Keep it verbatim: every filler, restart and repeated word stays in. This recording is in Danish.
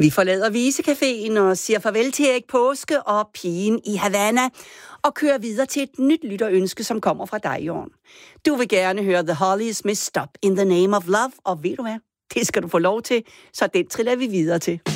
Vi forlader Visecaféen og siger farvel til Erik Påske og Pigen i Havana og kører videre til et nyt lytterønske, som kommer fra dig, Jørgen. Du vil gerne høre The Hollies med Stop in the Name of Love, og ved du hvad? Det skal du få lov til, så den triller vi videre til.